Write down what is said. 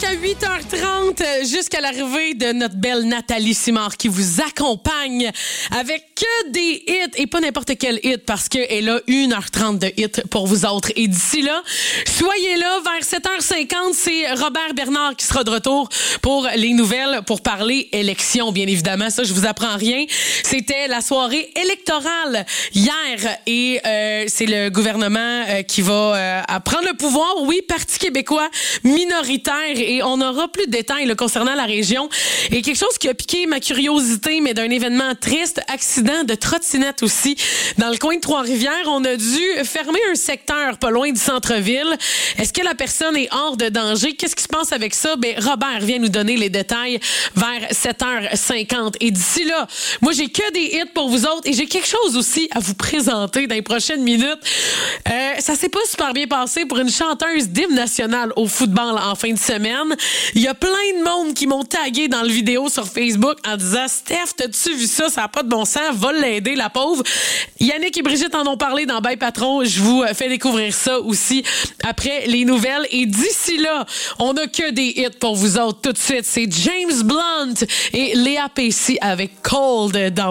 jusqu'à 8h30, jusqu'à l'arrivée de notre belle Nathalie Simard qui vous accompagne avec que des hits et pas n'importe quel hit parce qu'elle a 1h30 de hits pour vous autres. Et d'ici là, soyez là vers 7h50, c'est Robert Bernard qui sera de retour pour les nouvelles, pour parler élection, bien évidemment. Ça, je vous apprends rien. C'était la soirée électorale hier et c'est le gouvernement qui va prendre le pouvoir. Oui, Parti québécois minoritaire et on aura plus de détails là, concernant la région. Et quelque chose qui a piqué ma curiosité, mais d'un événement triste, accident de trottinette aussi. Dans le coin de Trois-Rivières, on a dû fermer un secteur pas loin du centre-ville. Est-ce que la personne est hors de danger? Qu'est-ce qui se passe avec ça? Ben, Robert vient nous donner les détails vers 7h50. Et d'ici là, moi, j'ai que des hits pour vous autres et j'ai quelque chose aussi à vous présenter dans les prochaines minutes. Ça s'est pas super bien passé pour une chanteuse d'hymne national au football en fin de semaine. Il y a plein de monde qui m'ont tagué dans le vidéo sur Facebook en disant « Steph, t'as-tu vu ça? Ça n'a pas de bon sens. Va l'aider, la pauvre. » Yannick et Brigitte en ont parlé dans Bye Patron. Je vous fais découvrir ça aussi après les nouvelles. Et d'ici là, on n'a que des hits pour vous autres tout de suite. C'est James Blunt et Léa Pacey avec Cold dans